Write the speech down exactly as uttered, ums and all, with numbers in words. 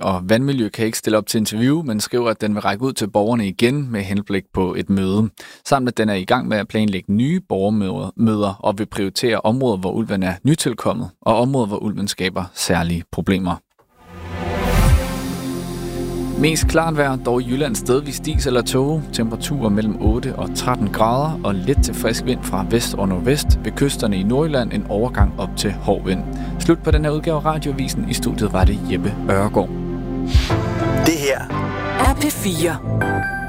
og Vandmiljø kan ikke stille op til interview, men skriver, at den vil række ud til borgerne igen med henblik på et møde. Samt at den er i gang med at planlægge nye borgermøder og vil prioritere områder, hvor ulven er nytilkommet, og områder, hvor ulven skaber særlige problemer. Mest klart vejr, dog i Jylland stedvis dis eller tåge. Temperaturer mellem otte og tretten grader og let til frisk vind fra vest og nordvest. Ved kysterne i Nordjylland en overgang op til hård vind. Slut på den her udgave af Radioavisen. I studiet var det Jeppe Ørgaard. Det her er P fire.